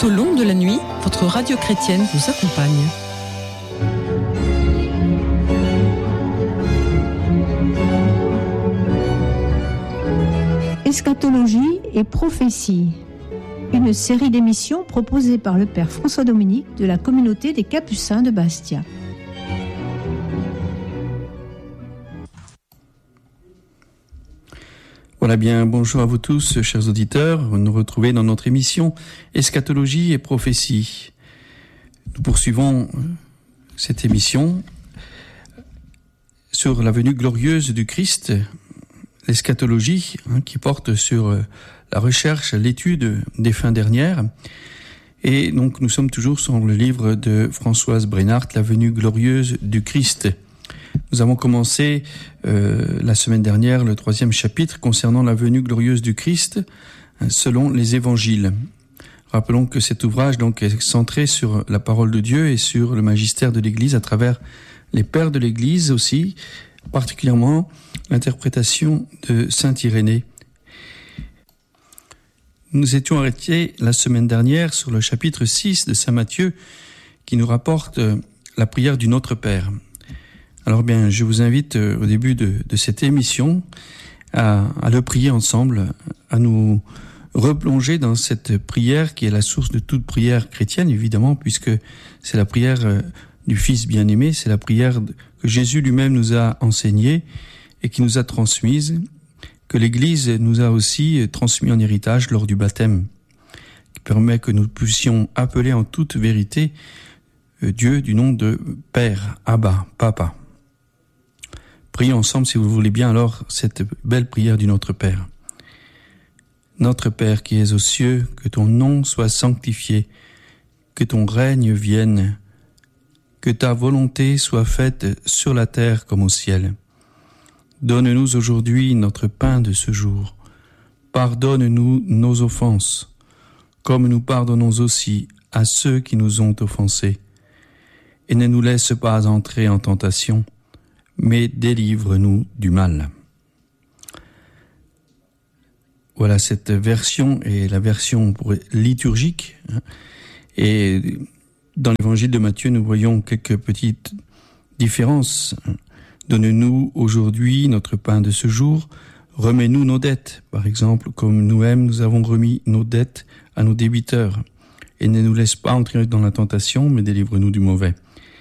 Tout au long de la nuit, votre radio chrétienne vous accompagne. Eschatologie et prophétie. Une série d'émissions proposée par le Père François Dominique de la communauté des Capucins de Bastia. Voilà bien, bonjour à vous tous, chers auditeurs. Vous nous retrouvez dans notre émission Eschatologie et prophétie. Nous poursuivons cette émission sur la venue glorieuse du Christ, l'eschatologie, qui porte sur la recherche, l'étude des fins dernières. Et donc nous sommes toujours sur le livre de Françoise Brennart, La venue glorieuse du Christ. Nous avons commencé la semaine dernière le 3e chapitre concernant la venue glorieuse du Christ selon les évangiles. Rappelons que cet ouvrage donc est centré sur la parole de Dieu et sur le magistère de l'Église à travers les pères de l'Église aussi, particulièrement l'interprétation de saint Irénée. Nous étions arrêtés la semaine dernière sur le chapitre 6 de saint Matthieu qui nous rapporte la prière du Notre Père. Alors bien, je vous invite au début de cette émission à le prier ensemble, à nous replonger dans cette prière qui est la source de toute prière chrétienne, évidemment, puisque c'est la prière du Fils bien-aimé, c'est la prière que Jésus lui-même nous a enseignée et qui nous a transmise, que l'Église nous a aussi transmis en héritage lors du baptême, qui permet que nous puissions appeler en toute vérité Dieu du nom de Père, Abba, Papa. Prions ensemble, si vous voulez bien, alors, cette belle prière du Notre Père. Notre Père qui es aux cieux, que ton nom soit sanctifié, que ton règne vienne, que ta volonté soit faite sur la terre comme au ciel. Donne-nous aujourd'hui notre pain de ce jour. Pardonne-nous nos offenses, comme nous pardonnons aussi à ceux qui nous ont offensés. Et ne nous laisse pas entrer en tentation, mais délivre-nous du mal. Voilà, cette version est la version liturgique. Et dans l'évangile de Matthieu, nous voyons quelques petites différences. Donne-nous aujourd'hui notre pain de ce jour. Remets-nous nos dettes, par exemple, comme nous-mêmes nous avons remis nos dettes à nos débiteurs. Et ne nous laisse pas entrer dans la tentation, mais délivre-nous du mauvais.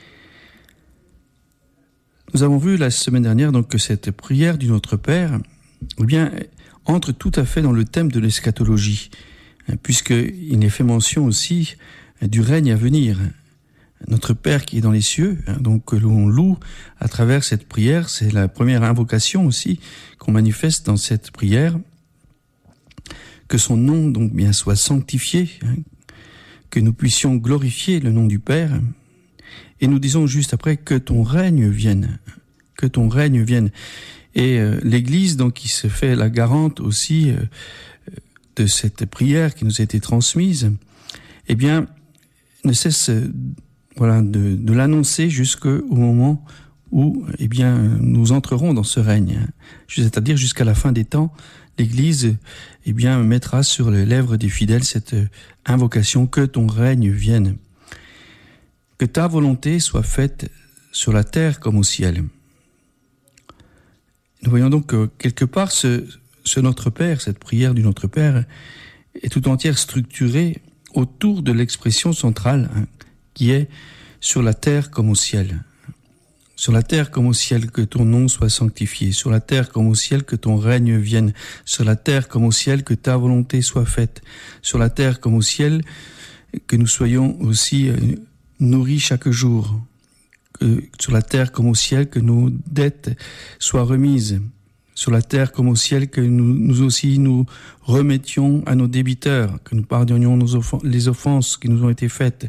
Nous avons vu la semaine dernière donc que cette prière du Notre Père, eh bien, entre tout à fait dans le thème de l'eschatologie, puisqu'il est fait mention aussi du règne à venir. Notre Père qui est dans les cieux, donc que l'on loue à travers cette prière, c'est la première invocation aussi qu'on manifeste dans cette prière, que son nom donc bien soit sanctifié, que nous puissions glorifier le nom du Père. Et nous disons juste après que ton règne vienne, que ton règne vienne. Et l'Église, donc, qui se fait la garante aussi de cette prière qui nous a été transmise, eh bien, ne cesse, de l'annoncer jusqu'au moment où, eh bien, nous entrerons dans ce règne. C'est-à-dire jusqu'à la fin des temps, l'Église, eh bien, mettra sur les lèvres des fidèles cette invocation que ton règne vienne. Que ta volonté soit faite sur la terre comme au ciel. Nous voyons donc que quelque part ce Notre Père, cette prière du Notre Père, est tout entière structurée autour de l'expression centrale qui est sur la terre comme au ciel. Sur la terre comme au ciel, que ton nom soit sanctifié. Sur la terre comme au ciel, que ton règne vienne. Sur la terre comme au ciel, que ta volonté soit faite. Sur la terre comme au ciel, que nous soyons aussi nourris chaque jour, que sur la terre comme au ciel, que nos dettes soient remises, sur la terre comme au ciel, que nous aussi nous remettions à nos débiteurs, que nous pardonnions les offenses qui nous ont été faites.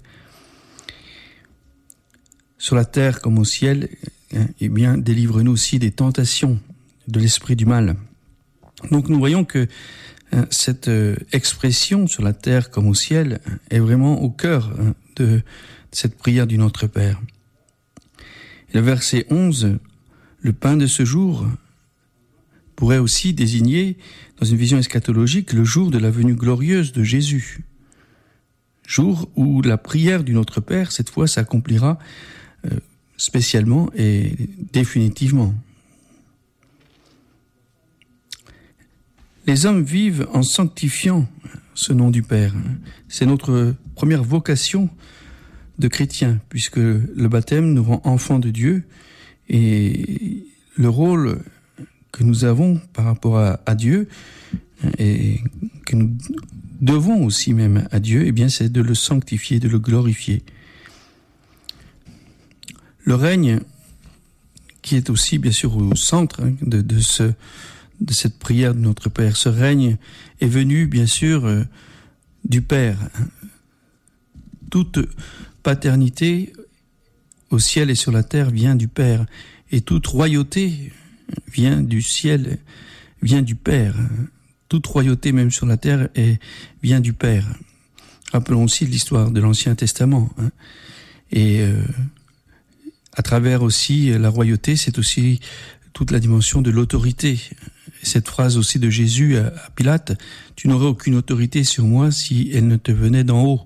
Sur la terre comme au ciel, eh bien, délivre-nous aussi des tentations de l'esprit du mal. Donc nous voyons que cette expression sur la terre comme au ciel est vraiment au cœur de cette prière du Notre Père. Et le verset 11, le pain de ce jour, pourrait aussi désigner, dans une vision eschatologique, le jour de la venue glorieuse de Jésus. jour où la prière du Notre Père, cette fois, s'accomplira spécialement et définitivement. Les hommes vivent en sanctifiant ce nom du Père. C'est notre première vocation de chrétiens, puisque le baptême nous rend enfants de Dieu, et le rôle que nous avons par rapport à Dieu, et que nous devons aussi même à Dieu, eh bien, c'est de le sanctifier, de le glorifier. Le règne, qui est aussi bien sûr au centre de cette prière de notre Père, ce règne est venu bien sûr du Père. Toute paternité au ciel et sur la terre vient du Père, et toute royauté vient du ciel, vient du Père. Toute royauté, même sur la terre, vient du Père. Rappelons aussi l'histoire de l'Ancien Testament. Et à travers aussi la royauté, c'est aussi toute la dimension de l'autorité. Cette phrase aussi de Jésus à Pilate, « Tu n'aurais aucune autorité sur moi si elle ne te venait d'en haut ».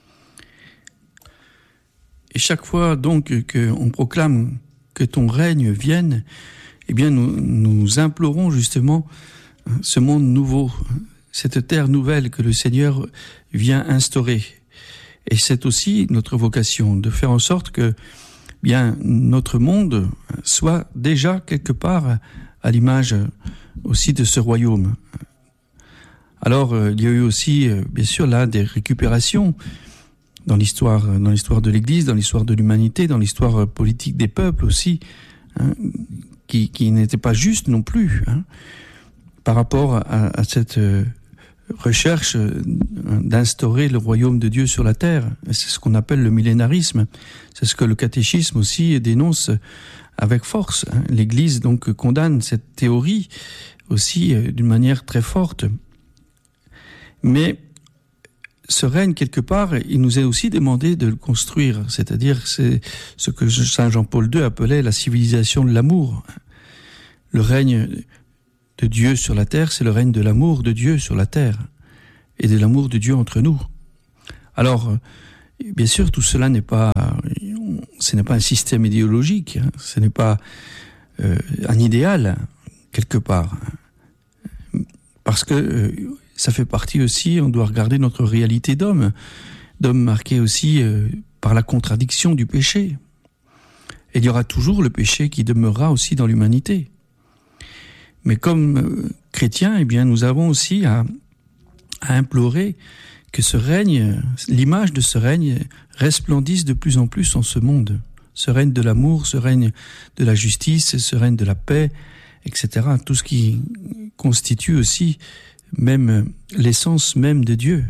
Et chaque fois donc qu'on proclame que ton règne vienne, eh bien nous implorons justement ce monde nouveau, cette terre nouvelle que le Seigneur vient instaurer. Et c'est aussi notre vocation de faire en sorte que bien notre monde soit déjà quelque part à l'image aussi de ce royaume. Alors il y a eu aussi bien sûr là des récupérations dans l'histoire de l'Église, dans l'histoire de l'humanité, dans l'histoire politique des peuples aussi, qui n'était pas juste non plus, par rapport à cette recherche d'instaurer le royaume de Dieu sur la terre. C'est ce qu'on appelle le millénarisme. C'est ce que le catéchisme aussi dénonce avec force. L'Église donc condamne cette théorie aussi d'une manière très forte. Mais ce règne, quelque part, il nous est aussi demandé de le construire. C'est-à-dire, c'est ce que Saint Jean-Paul II appelait la civilisation de l'amour. Le règne de Dieu sur la terre, c'est le règne de l'amour de Dieu sur la terre et de l'amour de Dieu entre nous. Alors, bien sûr, tout cela ce n'est pas un système idéologique, ce n'est pas un idéal, quelque part. Parce que ça fait partie aussi, on doit regarder notre réalité d'homme marqué aussi par la contradiction du péché. Et il y aura toujours le péché qui demeurera aussi dans l'humanité. Mais comme chrétiens, eh bien, nous avons aussi à implorer que ce règne, l'image de ce règne, resplendisse de plus en plus en ce monde. Ce règne de l'amour, ce règne de la justice, ce règne de la paix, etc. Tout ce qui constitue aussi même l'essence même de Dieu.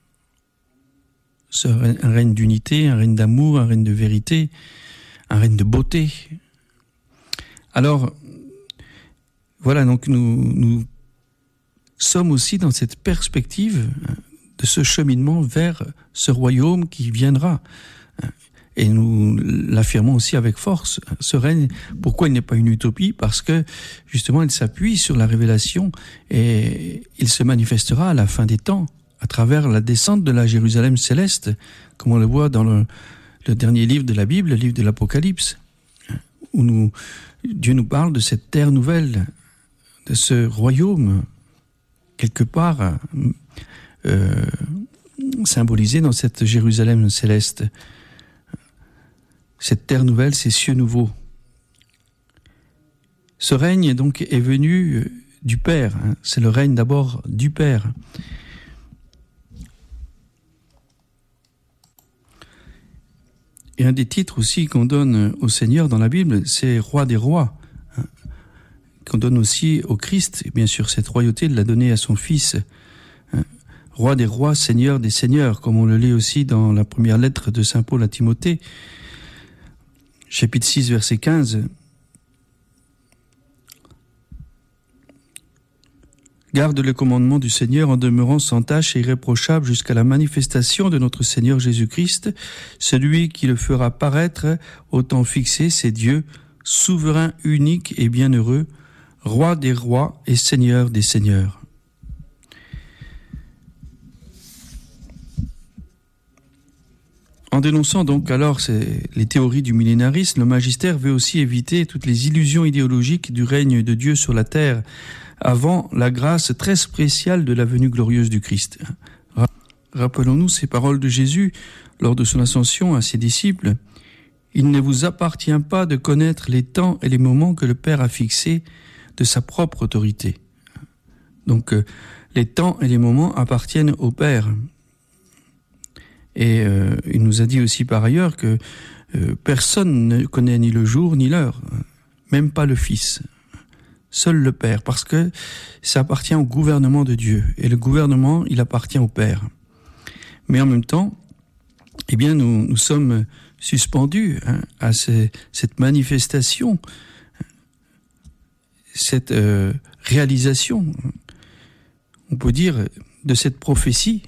Un règne d'unité, un règne d'amour, un règne de vérité, un règne de beauté. Alors, voilà, donc nous sommes aussi dans cette perspective de ce cheminement vers ce royaume qui viendra. Et nous l'affirmons aussi avec force. Ce règne, pourquoi il n'est pas une utopie? Parce que, justement, il s'appuie sur la révélation et il se manifestera à la fin des temps, à travers la descente de la Jérusalem céleste, comme on le voit dans le dernier livre de la Bible, le livre de l'Apocalypse, où Dieu nous parle de cette terre nouvelle, de ce royaume, quelque part symbolisé dans cette Jérusalem céleste. Cette terre nouvelle, ces cieux nouveaux. Ce règne donc est venu du Père. C'est le règne d'abord du Père. Et un des titres aussi qu'on donne au Seigneur dans la Bible, c'est Roi des rois. Qu'on donne aussi au Christ. Et bien sûr, cette royauté, il l'a donnée à son Fils. Roi des rois, Seigneur des seigneurs, comme on le lit aussi dans la première lettre de Saint Paul à Timothée. Chapitre 6, verset 15. Garde le commandement du Seigneur en demeurant sans tache et irréprochable jusqu'à la manifestation de notre Seigneur Jésus-Christ, celui qui le fera paraître au temps fixé, c'est Dieu, souverain, unique et bienheureux, Roi des rois et Seigneur des seigneurs. En dénonçant donc alors les théories du millénarisme, le magistère veut aussi éviter toutes les illusions idéologiques du règne de Dieu sur la terre avant la grâce très spéciale de la venue glorieuse du Christ. Rappelons-nous ces paroles de Jésus lors de son ascension à ses disciples. « Il ne vous appartient pas de connaître les temps et les moments que le Père a fixés de sa propre autorité. » Donc, les temps et les moments appartiennent au Père. Et il nous a dit aussi par ailleurs que personne ne connaît ni le jour ni l'heure, même pas le Fils. Seul le Père, parce que ça appartient au gouvernement de Dieu. Et le gouvernement, il appartient au Père. Mais en même temps, eh bien, nous sommes suspendus à cette manifestation, cette réalisation, on peut dire, de cette prophétie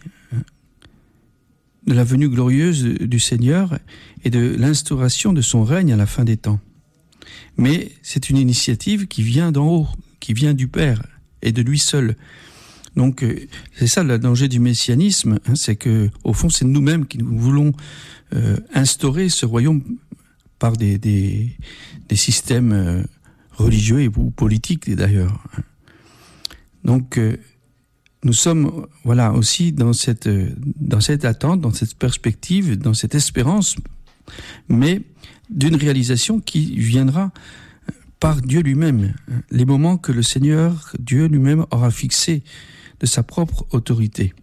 de la venue glorieuse du Seigneur et de l'instauration de son règne à la fin des temps. Mais c'est une initiative qui vient d'en haut, qui vient du Père et de lui seul. Donc c'est ça le danger du messianisme, c'est que au fond c'est nous-mêmes qui nous voulons instaurer ce royaume par des systèmes religieux ou politiques d'ailleurs. Donc nous sommes aussi dans cette attente, dans cette perspective, dans cette espérance, mais d'une réalisation qui viendra par Dieu lui-même, les moments que le Seigneur, Dieu lui-même, aura fixés de sa propre autorité.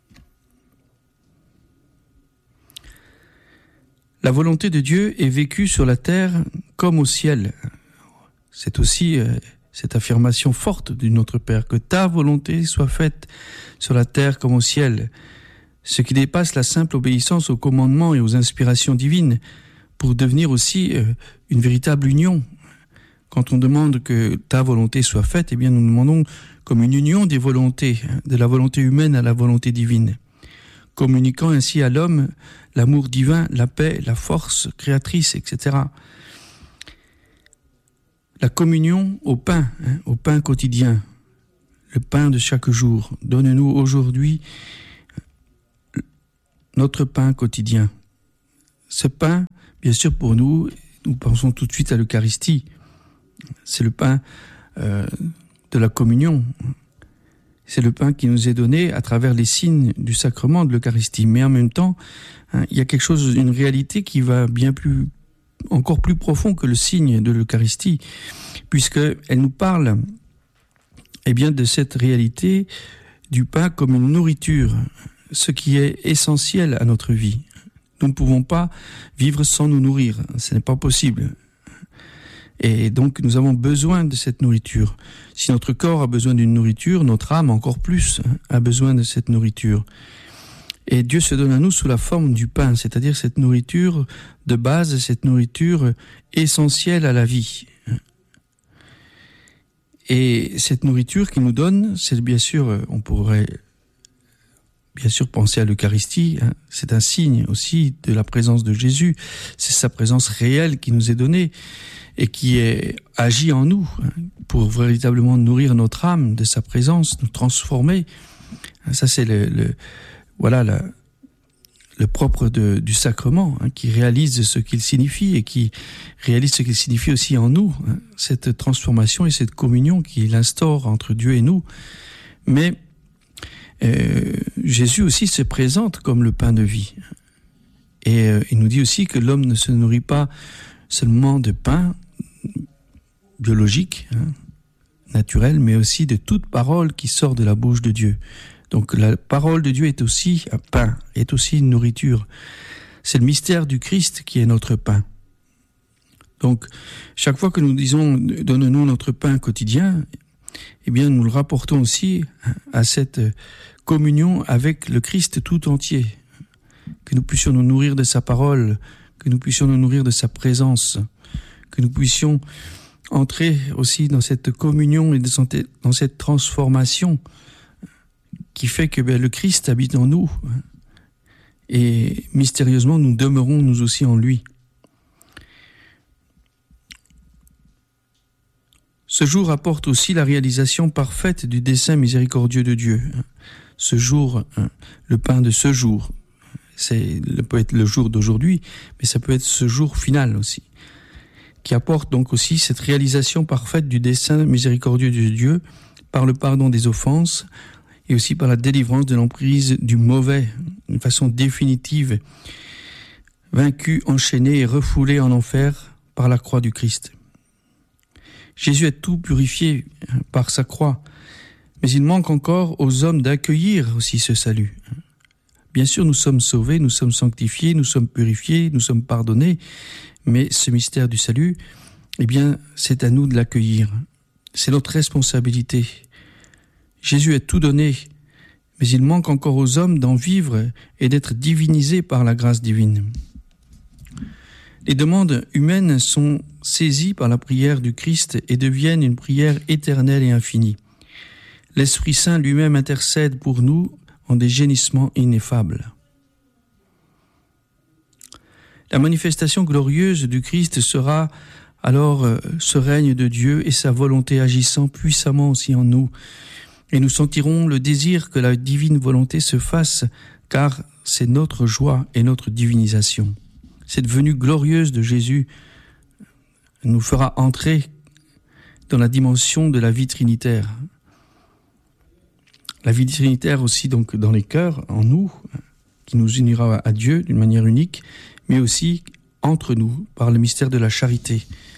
La volonté de Dieu est vécue sur la terre comme au ciel. C'est aussi cette affirmation forte de notre Père, que ta volonté soit faite sur la terre comme au ciel, ce qui dépasse la simple obéissance aux commandements et aux inspirations divines, pour devenir aussi une véritable union. Quand on demande que ta volonté soit faite, eh bien nous demandons comme une union des volontés, de la volonté humaine à la volonté divine, communiquant ainsi à l'homme l'amour divin, la paix, la force créatrice, etc. La communion au pain quotidien, le pain de chaque jour. Donne-nous aujourd'hui notre pain quotidien. Ce pain, bien sûr, pour nous pensons tout de suite à l'Eucharistie. C'est le pain de la communion. C'est le pain qui nous est donné à travers les signes du sacrement de l'Eucharistie. Mais en même temps, il y a quelque chose, une réalité qui va encore plus profond que le signe de l'Eucharistie, puisqu'elle nous parle de cette réalité du pain comme une nourriture, ce qui est essentiel à notre vie. Nous ne pouvons pas vivre sans nous nourrir, ce n'est pas possible. Et donc nous avons besoin de cette nourriture. Si notre corps a besoin d'une nourriture, notre âme encore plus a besoin de cette nourriture. Et Dieu se donne à nous sous la forme du pain, c'est-à-dire cette nourriture de base, cette nourriture essentielle à la vie. Et cette nourriture qu'il nous donne, c'est bien sûr, on pourrait bien sûr penser à l'Eucharistie, c'est un signe aussi de la présence de Jésus, c'est sa présence réelle qui nous est donnée et qui agit en nous pour véritablement nourrir notre âme de sa présence, nous transformer. Ça c'est le propre du sacrement, qui réalise ce qu'il signifie et qui réalise ce qu'il signifie aussi en nous, cette transformation et cette communion qu'il instaure entre Dieu et nous. Mais Jésus aussi se présente comme le pain de vie. Et il nous dit aussi que l'homme ne se nourrit pas seulement de pain biologique, naturel, mais aussi de toute parole qui sort de la bouche de Dieu. Donc la parole de Dieu est aussi un pain, est aussi une nourriture. C'est le mystère du Christ qui est notre pain. Donc chaque fois que nous disons « donne-nous notre pain quotidien », eh bien nous le rapportons aussi à cette communion avec le Christ tout entier. Que nous puissions nous nourrir de sa parole, que nous puissions nous nourrir de sa présence, que nous puissions entrer aussi dans cette communion et dans cette transformation qui fait que le Christ habite en nous et mystérieusement nous demeurons nous aussi en lui. Ce jour apporte aussi la réalisation parfaite du dessein miséricordieux de Dieu. Ce jour, le pain de ce jour, peut être le jour d'aujourd'hui, mais ça peut être ce jour final aussi, qui apporte donc aussi cette réalisation parfaite du dessein miséricordieux de Dieu par le pardon des offenses et aussi par la délivrance de l'emprise du mauvais, d'une façon définitive, vaincu, enchaîné et refoulé en enfer par la croix du Christ. Jésus a tout purifié par sa croix, mais il manque encore aux hommes d'accueillir aussi ce salut. Bien sûr, nous sommes sauvés, nous sommes sanctifiés, nous sommes purifiés, nous sommes pardonnés, mais ce mystère du salut, eh bien, c'est à nous de l'accueillir. C'est notre responsabilité. Jésus a tout donné, mais il manque encore aux hommes d'en vivre et d'être divinisés par la grâce divine. Les demandes humaines sont saisies par la prière du Christ et deviennent une prière éternelle et infinie. L'Esprit Saint lui-même intercède pour nous en des gémissements ineffables. La manifestation glorieuse du Christ sera alors ce règne de Dieu et sa volonté agissant puissamment aussi en nous. Et nous sentirons le désir que la divine volonté se fasse, car c'est notre joie et notre divinisation. Cette venue glorieuse de Jésus nous fera entrer dans la dimension de la vie trinitaire. La vie trinitaire aussi donc dans les cœurs, en nous, qui nous unira à Dieu d'une manière unique, mais aussi entre nous par le mystère de la charité.